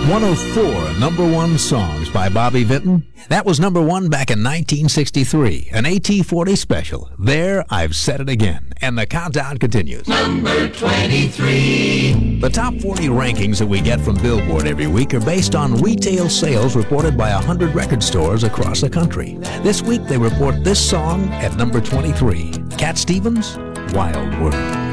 104 number one songs by Bobby Vinton. That was number one back in 1963, an AT-40 special. There, I've said it again. And the countdown continues. Number 23. The top 40 rankings that we get from Billboard every week are based on retail sales reported by 100 record stores across the country. This week, they report this song at number 23, Cat Stevens, Wild World.